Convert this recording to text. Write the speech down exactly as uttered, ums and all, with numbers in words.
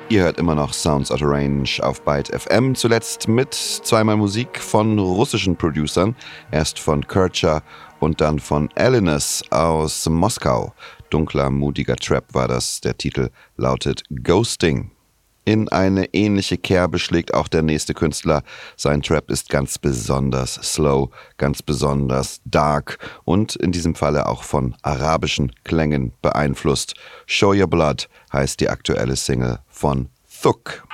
Ihr hört immer noch Sounds Out of Range auf Byte F M, zuletzt mit zweimal Musik von russischen Producern, erst von Kircher und dann von Alinas aus Moskau. Dunkler, mutiger Trap war das, der Titel lautet Ghosting. In eine ähnliche Kerbe schlägt auch der nächste Künstler. Sein Trap ist ganz besonders slow, ganz besonders dark und in diesem Falle auch von arabischen Klängen beeinflusst. Show Your Blood heißt die aktuelle Single von Thuk.